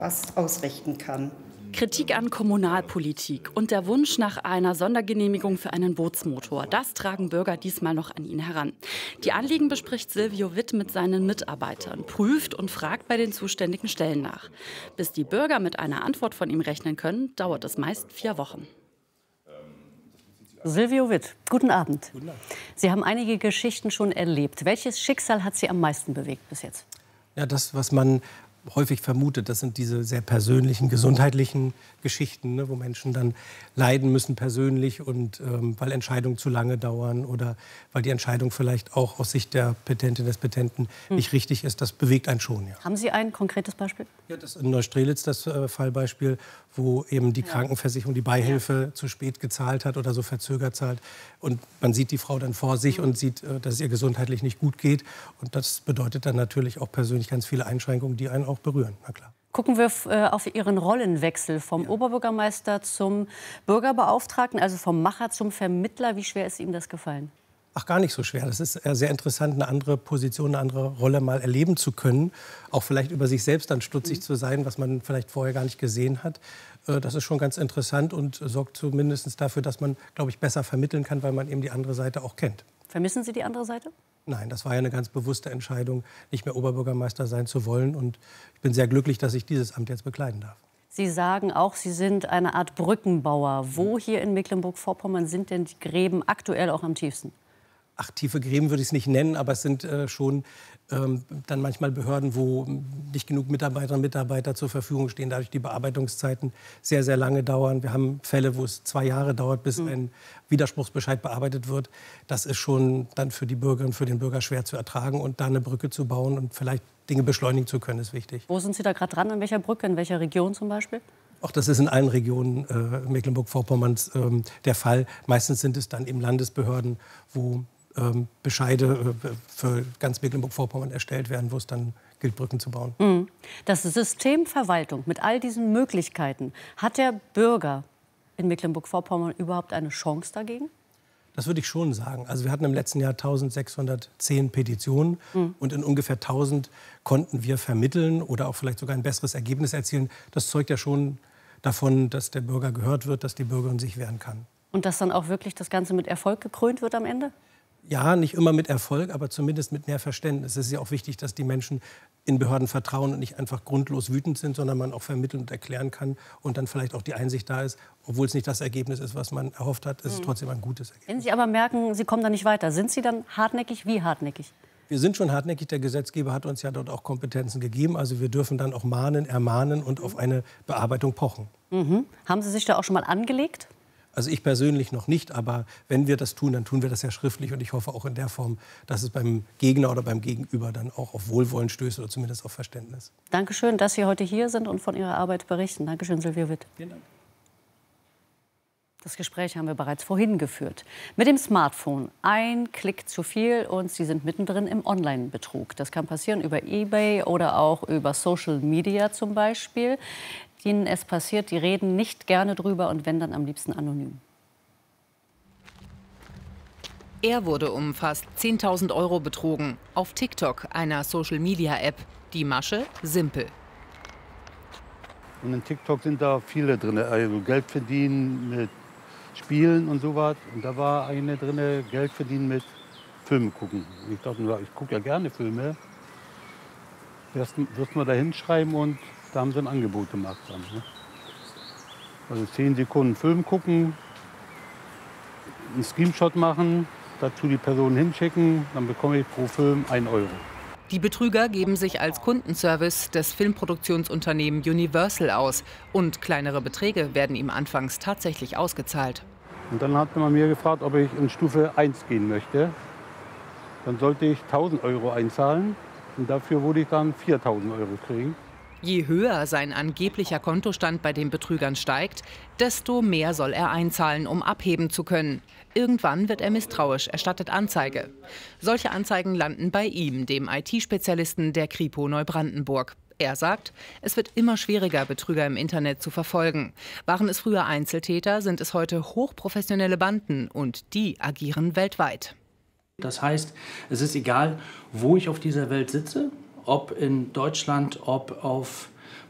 was ausrichten kann. Kritik an Kommunalpolitik und der Wunsch nach einer Sondergenehmigung für einen Bootsmotor. Das tragen Bürger diesmal noch an ihn heran. Die Anliegen bespricht Silvio Witt mit seinen Mitarbeitern, prüft und fragt bei den zuständigen Stellen nach. Bis die Bürger mit einer Antwort von ihm rechnen können, dauert es meist 4 Wochen. Silvio Witt, guten Abend. Guten Abend. Sie haben einige Geschichten schon erlebt. Welches Schicksal hat Sie am meisten bewegt bis jetzt? Ja, das, was man häufig vermutet, das sind diese sehr persönlichen, gesundheitlichen Geschichten, ne, wo Menschen dann leiden müssen persönlich und weil Entscheidungen zu lange dauern oder weil die Entscheidung vielleicht auch aus Sicht der Petentin, des Petenten nicht richtig ist. Das bewegt einen schon. Ja. Haben Sie ein konkretes Beispiel? Ja, das in Neustrelitz das Fallbeispiel, wo eben die Krankenversicherung die Beihilfe zu spät gezahlt hat oder so verzögert zahlt. Und man sieht die Frau dann vor sich und sieht, dass es ihr gesundheitlich nicht gut geht. Und das bedeutet dann natürlich auch persönlich ganz viele Einschränkungen, die einen auch berühren. Na klar. Gucken wir auf Ihren Rollenwechsel vom Oberbürgermeister zum Bürgerbeauftragten, also vom Macher zum Vermittler. Wie schwer ist Ihnen das gefallen? Ach, gar nicht so schwer. Das ist sehr interessant, eine andere Position, eine andere Rolle mal erleben zu können. Auch vielleicht über sich selbst dann stutzig zu sein, was man vielleicht vorher gar nicht gesehen hat. Das ist schon ganz interessant und sorgt zumindest dafür, dass man, glaube ich, besser vermitteln kann, weil man eben die andere Seite auch kennt. Vermissen Sie die andere Seite? Nein, das war ja eine ganz bewusste Entscheidung, nicht mehr Oberbürgermeister sein zu wollen. Und ich bin sehr glücklich, dass ich dieses Amt jetzt bekleiden darf. Sie sagen auch, Sie sind eine Art Brückenbauer. Wo hier in Mecklenburg-Vorpommern sind denn die Gräben aktuell auch am tiefsten? Ach, tiefe Gräben würde ich es nicht nennen, aber es sind schon dann manchmal Behörden, wo nicht genug Mitarbeiterinnen und Mitarbeiter zur Verfügung stehen, dadurch die Bearbeitungszeiten sehr, sehr lange dauern. Wir haben Fälle, wo es 2 Jahre dauert, bis ein Widerspruchsbescheid bearbeitet wird. Das ist schon dann für die Bürgerinnen, für den Bürger schwer zu ertragen. Und da eine Brücke zu bauen und vielleicht Dinge beschleunigen zu können, ist wichtig. Wo sind Sie da gerade dran? An welcher Brücke? In welcher Region zum Beispiel? Auch das ist in allen Regionen Mecklenburg-Vorpommerns der Fall. Meistens sind es dann eben Landesbehörden, wo Bescheide für ganz Mecklenburg-Vorpommern erstellt werden, wo es dann gilt, Brücken zu bauen. Das System Verwaltung mit all diesen Möglichkeiten, hat der Bürger in Mecklenburg-Vorpommern überhaupt eine Chance dagegen? Das würde ich schon sagen. Also wir hatten im letzten Jahr 1610 Petitionen und in ungefähr 1000 konnten wir vermitteln oder auch vielleicht sogar ein besseres Ergebnis erzielen. Das zeugt ja schon davon, dass der Bürger gehört wird, dass die Bürgerin sich wehren kann. Und dass dann auch wirklich das Ganze mit Erfolg gekrönt wird am Ende? Ja, nicht immer mit Erfolg, aber zumindest mit mehr Verständnis. Es ist ja auch wichtig, dass die Menschen in Behörden vertrauen und nicht einfach grundlos wütend sind, sondern man auch vermitteln und erklären kann und dann vielleicht auch die Einsicht da ist, obwohl es nicht das Ergebnis ist, was man erhofft hat, ist es trotzdem ein gutes Ergebnis. Wenn Sie aber merken, Sie kommen da nicht weiter, sind Sie dann hartnäckig? Wie hartnäckig? Wir sind schon hartnäckig. Der Gesetzgeber hat uns ja dort auch Kompetenzen gegeben. Also wir dürfen dann auch mahnen, ermahnen und auf eine Bearbeitung pochen. Haben Sie sich da auch schon mal angelegt? Also ich persönlich noch nicht, aber wenn wir das tun, dann tun wir das ja schriftlich. Und ich hoffe auch in der Form, dass es beim Gegner oder beim Gegenüber dann auch auf Wohlwollen stößt oder zumindest auf Verständnis. Dankeschön, dass Sie heute hier sind und von Ihrer Arbeit berichten. Dankeschön, Silvio Witt. Vielen Dank. Das Gespräch haben wir bereits vorhin geführt. Mit dem Smartphone ein Klick zu viel und Sie sind mittendrin im Online-Betrug. Das kann passieren über eBay oder auch über Social Media zum Beispiel. Denen es passiert, die reden nicht gerne drüber und wenn, dann am liebsten anonym. Er wurde um fast 10.000 € betrogen. Auf TikTok, einer Social-Media-App. Die Masche simpel. Und in TikTok sind da viele drin, also Geld verdienen mit Spielen und sowas. Und da war eine drin, Geld verdienen mit Filmen gucken. Und ich dachte, ich gucke ja gerne Filme. Wirst mal da hinschreiben und da haben sie ein Angebot gemacht. Dann, ne? Also 10 Sekunden Film gucken, einen Screenshot machen, dazu die Person hinschicken, dann bekomme ich pro Film 1 €. Die Betrüger geben sich als Kundenservice des Filmproduktionsunternehmens Universal aus. Und kleinere Beträge werden ihm anfangs tatsächlich ausgezahlt. Und dann hat man mir gefragt, ob ich in Stufe 1 gehen möchte. Dann sollte ich 1.000 € einzahlen und dafür würde ich dann 4.000 € kriegen. Je höher sein angeblicher Kontostand bei den Betrügern steigt, desto mehr soll er einzahlen, um abheben zu können. Irgendwann wird er misstrauisch, erstattet Anzeige. Solche Anzeigen landen bei ihm, dem IT-Spezialisten der Kripo Neubrandenburg. Er sagt, es wird immer schwieriger, Betrüger im Internet zu verfolgen. Waren es früher Einzeltäter, sind es heute hochprofessionelle Banden und die agieren weltweit. Das heißt, es ist egal, wo ich auf dieser Welt sitze, ob in Deutschland, ob auf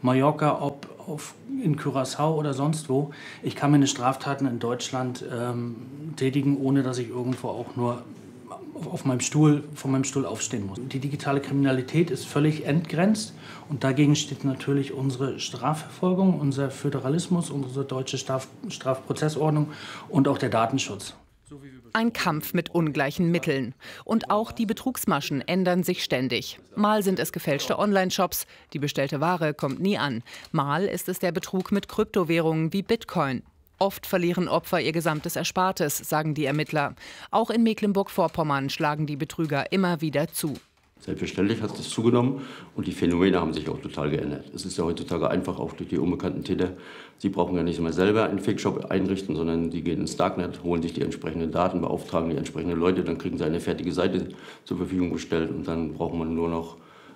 Mallorca, ob in Curaçao oder sonst wo. Ich kann meine Straftaten in Deutschland tätigen, ohne dass ich irgendwo auch nur von meinem Stuhl aufstehen muss. Die digitale Kriminalität ist völlig entgrenzt und dagegen steht natürlich unsere Strafverfolgung, unser Föderalismus, unsere deutsche Strafprozessordnung und auch der Datenschutz. Ein Kampf mit ungleichen Mitteln. Und auch die Betrugsmaschen ändern sich ständig. Mal sind es gefälschte Online-Shops, die bestellte Ware kommt nie an. Mal ist es der Betrug mit Kryptowährungen wie Bitcoin. Oft verlieren Opfer ihr gesamtes Erspartes, sagen die Ermittler. Auch in Mecklenburg-Vorpommern schlagen die Betrüger immer wieder zu. Selbstverständlich hat es zugenommen und die Phänomene haben sich auch total geändert. Es ist ja heutzutage einfach, auch durch die unbekannten Täter. Sie brauchen ja nicht mehr selber einen Fake-Shop einrichten, sondern die gehen ins Darknet, holen sich die entsprechenden Daten, beauftragen die entsprechenden Leute, dann kriegen sie eine fertige Seite zur Verfügung gestellt und dann braucht man nur noch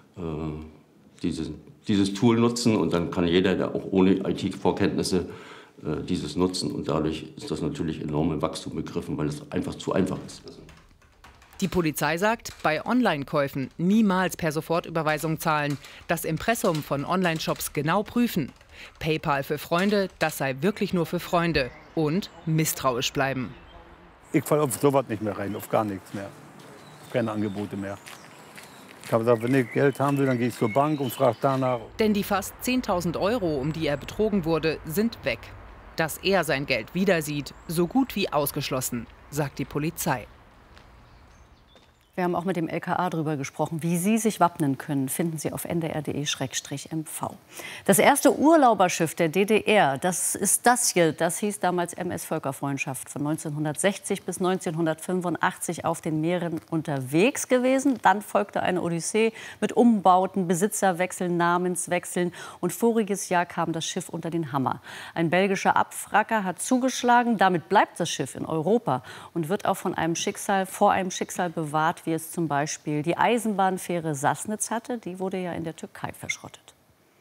dieses Tool nutzen und dann kann jeder, der auch ohne IT-Vorkenntnisse dieses nutzen und dadurch ist das natürlich enorm im Wachstum begriffen, weil es einfach zu einfach ist. Die Polizei sagt, bei Online-Käufen niemals per Sofortüberweisung zahlen, das Impressum von Online-Shops genau prüfen. PayPal für Freunde, das sei wirklich nur für Freunde und misstrauisch bleiben. Ich falle auf sowas nicht mehr rein, auf gar nichts mehr. Keine Angebote mehr. Ich habe gesagt, wenn ich Geld haben will, dann gehe ich zur Bank und frage danach. Denn die fast 10.000 €, um die er betrogen wurde, sind weg. Dass er sein Geld wieder sieht, so gut wie ausgeschlossen, sagt die Polizei. Wir haben auch mit dem LKA darüber gesprochen, wie Sie sich wappnen können, finden Sie auf ndr.de/mv. Das erste Urlauberschiff der DDR, das ist das hier. Das hieß damals MS Völkerfreundschaft, von 1960 bis 1985 auf den Meeren unterwegs gewesen. Dann folgte eine Odyssee mit Umbauten, Besitzerwechseln, Namenswechseln. Und voriges Jahr kam das Schiff unter den Hammer. Ein belgischer Abwracker hat zugeschlagen. Damit bleibt das Schiff in Europa und wird auch vor einem Schicksal bewahrt, wie es zum Beispiel die Eisenbahnfähre Sassnitz hatte. Die wurde ja in der Türkei verschrottet.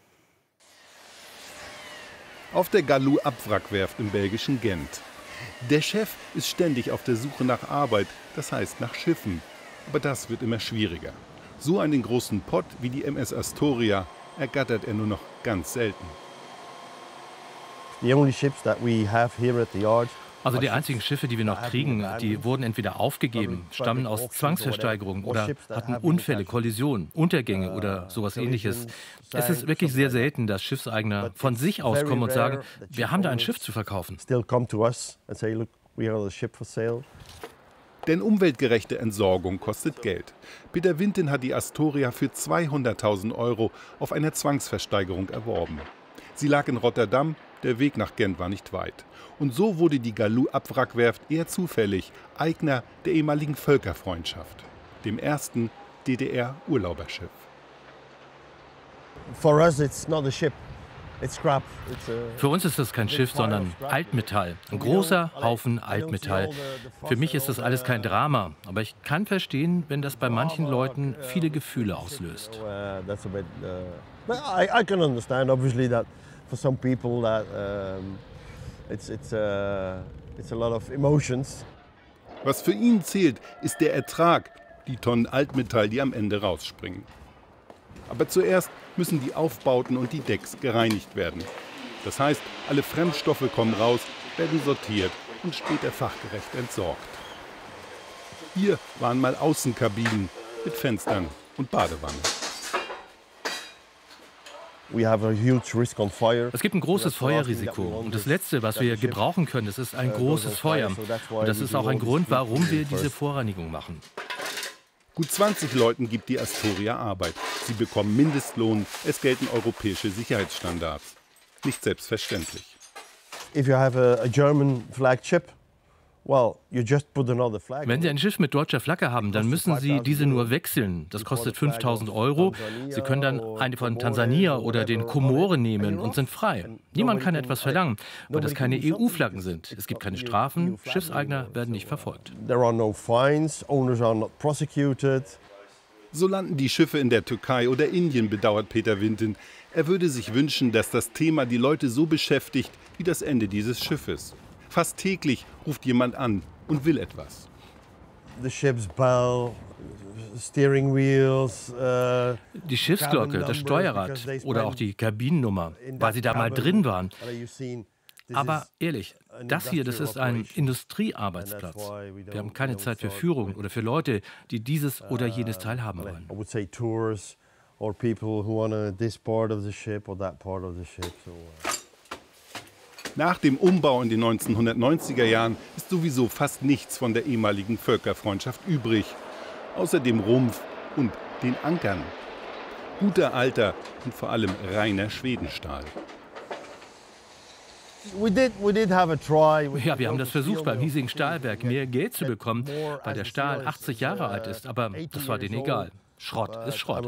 Auf der Galou-Abwrackwerft im belgischen Gent. Der Chef ist ständig auf der Suche nach Arbeit, das heißt nach Schiffen. Aber das wird immer schwieriger. So einen großen Pott wie die MS Astoria ergattert er nur noch ganz selten. Also die einzigen Schiffe, die wir noch kriegen, die wurden entweder aufgegeben, stammen aus Zwangsversteigerungen oder hatten Unfälle, Kollisionen, Untergänge oder sowas Ähnliches. Es ist wirklich sehr selten, dass Schiffseigner von sich aus kommen und sagen, wir haben da ein Schiff zu verkaufen. Denn umweltgerechte Entsorgung kostet Geld. Peter Winten hat die Astoria für 200.000 € auf einer Zwangsversteigerung erworben. Sie lag in Rotterdam, der Weg nach Gent war nicht weit. Und so wurde die Galou-Abwrackwerft eher zufällig Eigner der ehemaligen Völkerfreundschaft, dem ersten DDR-Urlauberschiff. Für uns ist das kein Schiff, sondern Altmetall. Ein großer Haufen Altmetall. Für mich ist das alles kein Drama. Aber ich kann verstehen, wenn das bei manchen Leuten viele Gefühle auslöst. For some people that it's a lot of emotions. Was für ihn zählt, ist der Ertrag, die Tonnen Altmetall, die am Ende rausspringen. Aber zuerst müssen die Aufbauten und die Decks gereinigt werden. Das heißt, alle Fremdstoffe kommen raus, werden sortiert und später fachgerecht entsorgt. Hier waren mal Außenkabinen mit Fenstern und Badewanne. Es gibt ein großes Feuerrisiko. Und das Letzte, was wir gebrauchen können, das ist ein großes Feuer. Und das ist auch ein Grund, warum wir diese Vorreinigung machen. Gut 20 Leuten gibt die Astoria Arbeit. Sie bekommen Mindestlohn, es gelten europäische Sicherheitsstandards. Nicht selbstverständlich. Wenn Sie ein Schiff mit deutscher Flagge haben, dann müssen Sie diese nur wechseln. Das kostet 5.000 €. Sie können dann eine von Tansania oder den Komoren nehmen und sind frei. Niemand kann etwas verlangen, weil das keine EU-Flaggen sind. Es gibt keine Strafen, Schiffseigner werden nicht verfolgt. So landen die Schiffe in der Türkei oder Indien, bedauert Peter Winten. Er würde sich wünschen, dass das Thema die Leute so beschäftigt wie das Ende dieses Schiffes. Fast täglich ruft jemand an und will etwas. steering wheels. Die Schiffsglocke, das Steuerrad oder auch die Kabinennummer, weil sie da mal drin waren. Aber ehrlich, das hier, das ist ein Industriearbeitsplatz. Wir haben keine Zeit für Führung oder für Leute, die dieses oder jenes teilhaben wollen. Nach dem Umbau in den 1990er Jahren ist sowieso fast nichts von der ehemaligen Völkerfreundschaft übrig. Außer dem Rumpf und den Ankern. Guter alter und vor allem reiner Schwedenstahl. Ja, wir haben das versucht, beim hiesigen Stahlwerk mehr Geld zu bekommen, weil der Stahl 80 Jahre alt ist. Aber das war denen egal. Schrott ist Schrott.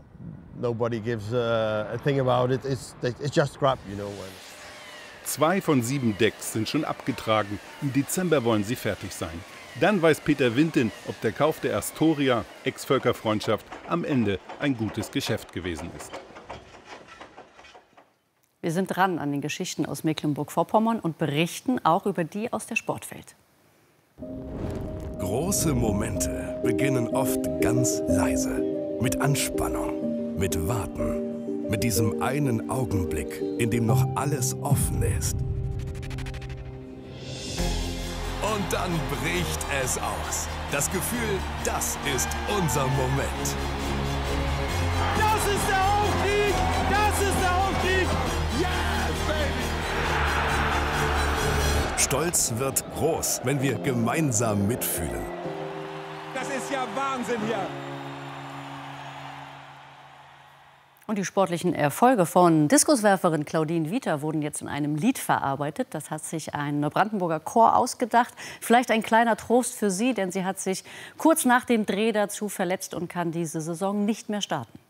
2 von 7 Decks sind schon abgetragen. Im Dezember wollen sie fertig sein. Dann weiß Peter Winten, ob der Kauf der Astoria, Ex-Völkerfreundschaft, am Ende ein gutes Geschäft gewesen ist. Wir sind dran an den Geschichten aus Mecklenburg-Vorpommern und berichten auch über die aus der Sportwelt. Große Momente beginnen oft ganz leise. Mit Anspannung, mit Warten, mit diesem einen Augenblick, in dem noch alles offen ist. Und dann bricht es aus. Das Gefühl, das ist unser Moment. Das ist der Aufstieg! Das ist der Aufstieg! Yeah, baby! Stolz wird groß, wenn wir gemeinsam mitfühlen. Das ist ja Wahnsinn hier! Und die sportlichen Erfolge von Diskuswerferin Claudine Vita wurden jetzt in einem Lied verarbeitet. Das hat sich ein Neubrandenburger Chor ausgedacht. Vielleicht ein kleiner Trost für sie, denn sie hat sich kurz nach dem Dreh dazu verletzt und kann diese Saison nicht mehr starten.